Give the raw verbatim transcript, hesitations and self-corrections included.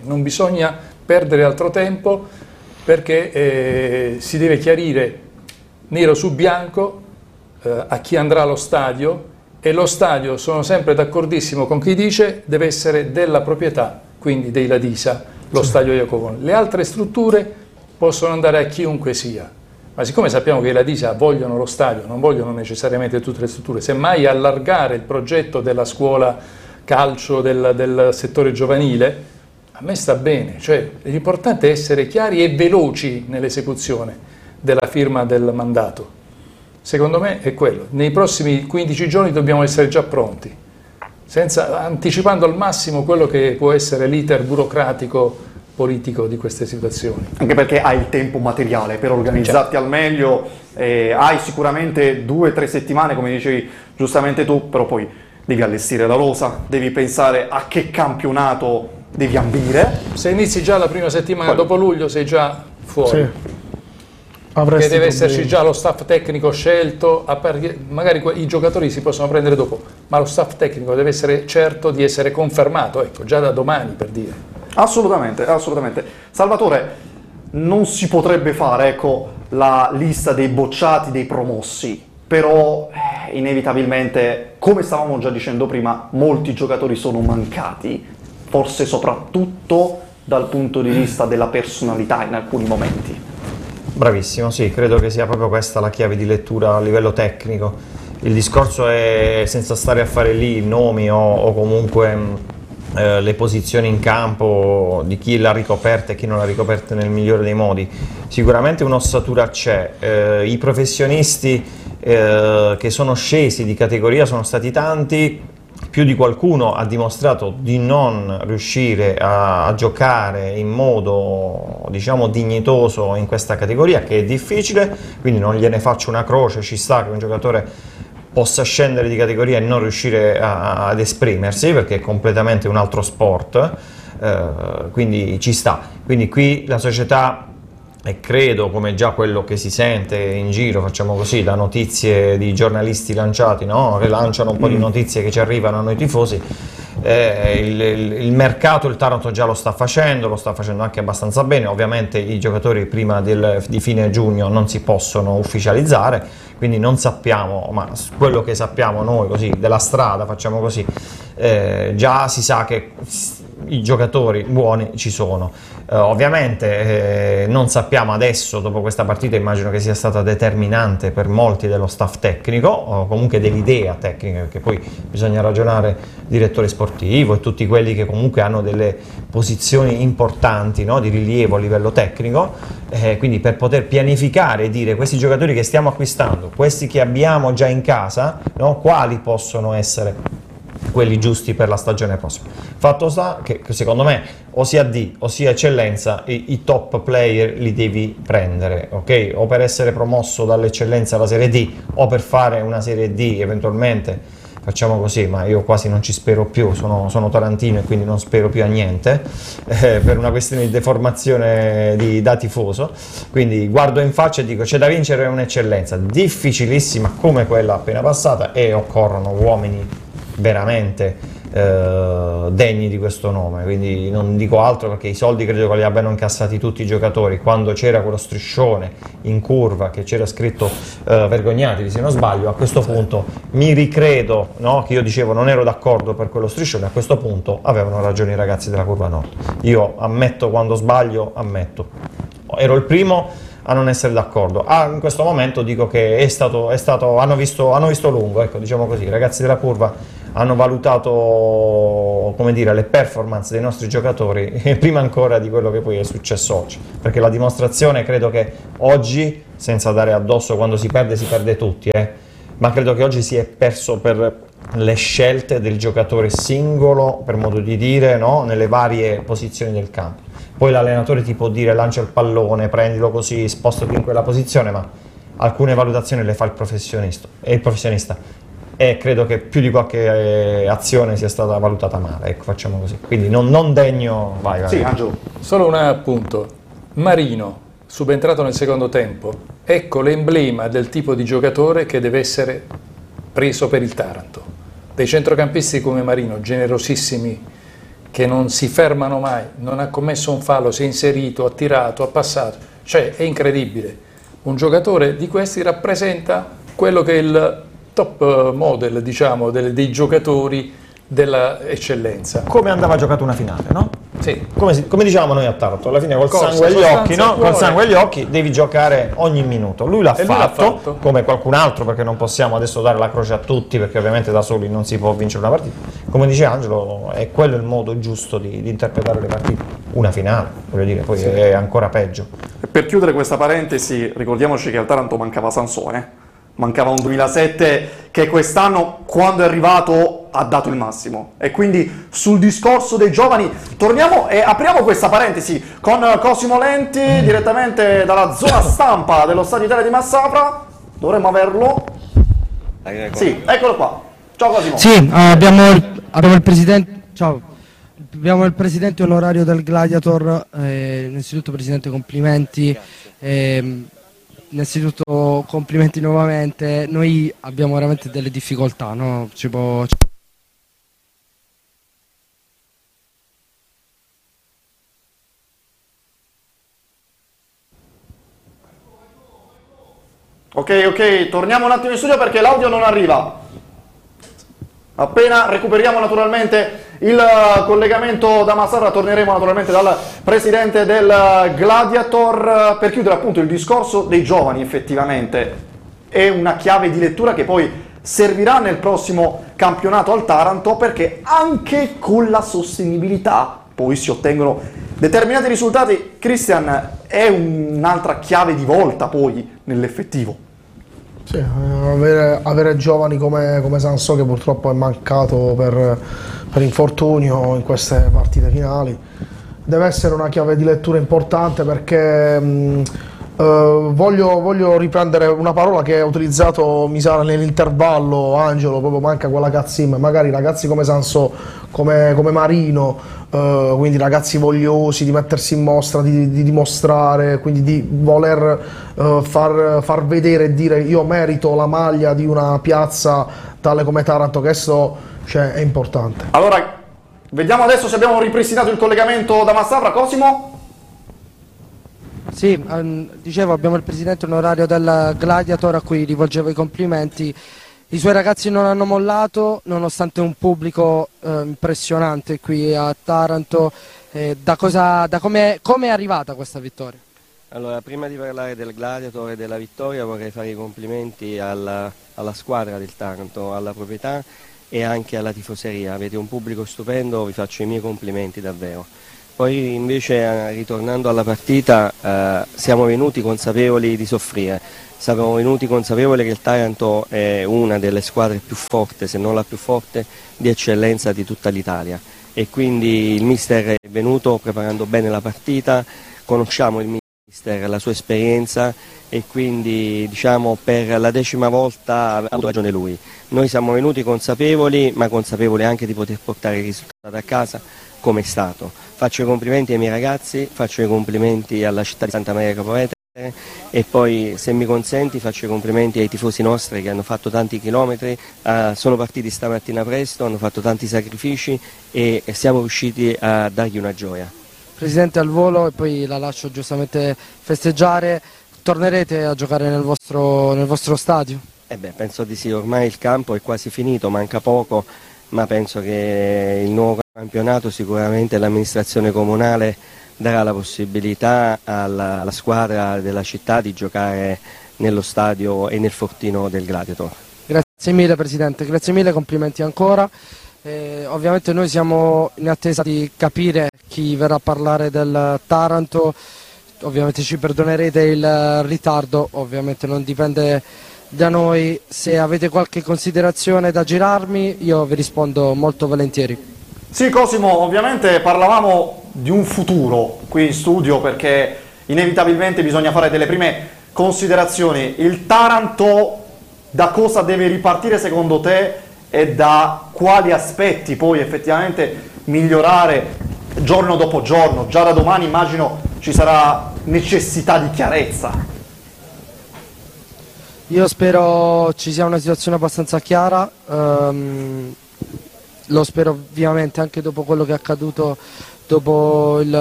Non bisogna perdere altro tempo perché eh, si deve chiarire nero su bianco eh, a chi andrà allo stadio, e lo stadio, sono sempre d'accordissimo con chi dice, deve essere della proprietà, quindi dei Ladisa, lo sì. stadio Iacovone. Le altre strutture possono andare a chiunque sia, ma siccome sappiamo che i Ladisa vogliono lo stadio, non vogliono necessariamente tutte le strutture, semmai allargare il progetto della scuola calcio del, del settore giovanile, a me sta bene, cioè l'importante è essere chiari e veloci nell'esecuzione della firma del mandato. Secondo me è quello. Nei prossimi quindici giorni dobbiamo essere già pronti, senza, anticipando al massimo quello che può essere l'iter burocratico politico di queste situazioni. Anche perché hai il tempo materiale per organizzarti certo. al meglio, eh, hai sicuramente due o tre settimane, come dicevi giustamente tu, però poi devi allestire la rosa, devi pensare a che campionato devi ambire. Se inizi già la prima settimana poi, dopo luglio sei già fuori. Sì. Avresti che deve problemi. esserci già lo staff tecnico scelto, magari i giocatori si possono prendere dopo, ma lo staff tecnico deve essere certo di essere confermato, ecco, già da domani, per dire. Assolutamente, assolutamente. Salvatore, non si potrebbe fare, ecco, la lista dei bocciati, dei promossi, però eh, inevitabilmente, come stavamo già dicendo prima, molti giocatori sono mancati, forse soprattutto dal punto di vista della personalità in alcuni momenti. Bravissimo, sì, credo che sia proprio questa la chiave di lettura a livello tecnico. Il discorso è, senza stare a fare lì i nomi o, o comunque eh, le posizioni in campo di chi l'ha ricoperta e chi non l'ha ricoperta nel migliore dei modi, sicuramente un'ossatura c'è. Eh, i professionisti eh, che sono scesi di categoria sono stati tanti. Più di qualcuno ha dimostrato di non riuscire a, a giocare in modo, diciamo, dignitoso in questa categoria, che è difficile, quindi non gliene faccio una croce, ci sta che un giocatore possa scendere di categoria e non riuscire a, ad esprimersi, perché è completamente un altro sport, eh, quindi ci sta. Quindi qui la società, e credo, come già quello che si sente in giro, facciamo così, da notizie di giornalisti lanciati, no? Che lanciano un po' di notizie che ci arrivano a noi tifosi, eh, il, il, il mercato il Taranto già lo sta facendo, lo sta facendo anche abbastanza bene. Ovviamente i giocatori prima del, di fine giugno non si possono ufficializzare, quindi non sappiamo, ma quello che sappiamo noi così della strada, facciamo così, eh, già si sa che i giocatori buoni ci sono. Uh, ovviamente eh, non sappiamo adesso, dopo questa partita, immagino che sia stata determinante per molti dello staff tecnico, o comunque dell'idea tecnica, perché poi bisogna ragionare direttore sportivo e tutti quelli che comunque hanno delle posizioni importanti, no, di rilievo a livello tecnico, eh, quindi per poter pianificare e dire questi giocatori che stiamo acquistando, questi che abbiamo già in casa, no, quali possono essere quelli giusti per la stagione prossima. Fatto sta che secondo me o sia D o sia eccellenza, i, i top player li devi prendere, ok? O per essere promosso dall'eccellenza alla serie D, o per fare una serie D eventualmente, facciamo così, ma io quasi non ci spero più, sono, sono tarantino e quindi non spero più a niente, eh, per una questione di deformazione di, da tifoso, quindi guardo in faccia e dico c'è da vincere un'eccellenza difficilissima come quella appena passata, e occorrono uomini veramente eh, degni di questo nome, quindi non dico altro, perché i soldi credo che li abbiano incassati tutti i giocatori. Quando c'era quello striscione in curva che c'era scritto eh, vergognatevi se non sbaglio, a questo punto mi ricredo, no, che io dicevo non ero d'accordo per quello striscione, a questo punto avevano ragione i ragazzi della curva nord. Io ammetto quando sbaglio, ammetto, ero il primo a non essere d'accordo. Ah, in questo momento dico che è stato, è stato hanno, visto, hanno visto lungo, ecco, diciamo così. I ragazzi della curva hanno valutato, come dire, le performance dei nostri giocatori prima ancora di quello che poi è successo oggi, perché la dimostrazione, credo che oggi, senza dare addosso, quando si perde si perde tutti, eh, ma credo che oggi si è perso per le scelte del giocatore singolo, per modo di dire, no? Nelle varie posizioni del campo. Poi l'allenatore ti può dire lancia il pallone, prendilo così, spostati in quella posizione, ma alcune valutazioni le fa il professionista, e il professionista, e credo che più di qualche azione sia stata valutata male, ecco, facciamo così. Quindi non, non degno... Vai, vai. Sì, Angelo. Solo un appunto. Marino, subentrato nel secondo tempo, ecco l'emblema del tipo di giocatore che deve essere preso per il Taranto. Dei centrocampisti come Marino, generosissimi, che non si fermano mai, non ha commesso un fallo, si è inserito, ha tirato, ha passato, cioè è incredibile. Un giocatore di questi rappresenta quello che è il top model, diciamo, dei, dei giocatori della eccellenza. Come andava giocata una finale, no? Sì. Come, come dicevamo noi a Taranto, alla fine col Corsa, sangue agli occhi, no? cuore. Col sangue agli occhi devi giocare ogni minuto. Lui l'ha E lui l'ha fatto, fatto. come qualcun altro, perché non possiamo adesso dare la croce a tutti, perché ovviamente da soli non si può vincere una partita. Come dice Angelo, è quello il modo giusto di, di interpretare le partite. Una finale, voglio dire, poi sì. È ancora peggio. Per chiudere questa parentesi, ricordiamoci che al Taranto mancava Sansone. Mancava un duemilasette che quest'anno, quando è arrivato, ha dato il massimo. E quindi sul discorso dei giovani torniamo e apriamo questa parentesi con Cosimo Lenti direttamente dalla zona stampa dello Stadio Italia di Massafra. Dovremmo averlo. Sì, eccolo qua. Ciao Cosimo. Sì, abbiamo il, abbiamo il presidente. Ciao. Abbiamo il presidente onorario del Gladiator. Eh, innanzitutto presidente, complimenti. Eh, Innanzitutto complimenti nuovamente, noi abbiamo veramente delle difficoltà, no? Ci può... Ok, ok, torniamo un attimo in studio perché l'audio non arriva. Appena recuperiamo naturalmente il collegamento da Massafra torneremo naturalmente dal presidente del Gladiator per chiudere appunto il discorso dei giovani. Effettivamente è una chiave di lettura che poi servirà nel prossimo campionato al Taranto, perché anche con la sostenibilità poi si ottengono determinati risultati. Christian, è un'altra chiave di volta poi nell'effettivo. Sì, avere, avere giovani come, come Sansò, che purtroppo è mancato per, per infortunio in queste partite finali, deve essere una chiave di lettura importante, perché mh, eh, voglio, voglio riprendere una parola che ha utilizzato, mi sa, nell'intervallo Angelo, proprio manca quella cazzim. Magari ragazzi come Sansò, come, come Marino, eh, quindi ragazzi vogliosi di mettersi in mostra, di, di dimostrare, quindi di voler Uh, far, far vedere e dire io merito la maglia di una piazza tale come Taranto, che esso, cioè, è importante. Allora, vediamo adesso se abbiamo ripristinato il collegamento da Massafra. Cosimo? Sì, um, dicevo, abbiamo il presidente onorario del Gladiator a cui rivolgevo i complimenti. I suoi ragazzi non hanno mollato nonostante un pubblico eh, impressionante qui a Taranto. Eh, da cosa, da come è arrivata questa vittoria? Allora, prima di parlare del Gladiator e della vittoria vorrei fare i complimenti alla, alla squadra del Taranto, alla proprietà e anche alla tifoseria. Avete un pubblico stupendo, vi faccio i miei complimenti davvero. Poi invece, ritornando alla partita, eh, siamo venuti consapevoli di soffrire. Siamo venuti consapevoli che il Taranto è una delle squadre più forti, se non la più forte, di eccellenza di tutta l'Italia. E quindi il mister è venuto preparando bene la partita, conosciamo il mister, la sua esperienza, e quindi diciamo per la decima volta ha avuto ragione lui. Noi siamo venuti consapevoli, ma consapevoli anche di poter portare il risultato a casa, come è stato. Faccio i complimenti ai miei ragazzi, faccio i complimenti alla città di Santa Maria Capua Vetere e poi, se mi consenti, faccio i complimenti ai tifosi nostri che hanno fatto tanti chilometri, eh, sono partiti stamattina presto, hanno fatto tanti sacrifici e siamo riusciti a dargli una gioia. Presidente, al volo, e poi la lascio giustamente festeggiare, tornerete a giocare nel vostro, nel vostro stadio? Eh beh, penso di sì, ormai il campo è quasi finito, manca poco, ma penso che il nuovo campionato, sicuramente l'amministrazione comunale darà la possibilità alla, alla squadra della città di giocare nello stadio e nel fortino del Gladiator. Grazie mille Presidente, grazie mille, complimenti ancora. Eh, ovviamente noi siamo in attesa di capire chi verrà a parlare del Taranto, ovviamente ci perdonerete il ritardo, ovviamente non dipende da noi. Se avete qualche considerazione da girarmi io vi rispondo molto volentieri. Sì, Cosimo, ovviamente parlavamo di un futuro qui in studio, perché inevitabilmente bisogna fare delle prime considerazioni. Il Taranto da cosa deve ripartire secondo te e da quali aspetti poi effettivamente migliorare giorno dopo giorno? Già da domani immagino ci sarà necessità di chiarezza. Io spero ci sia una situazione abbastanza chiara, um, lo spero ovviamente anche dopo quello che è accaduto dopo il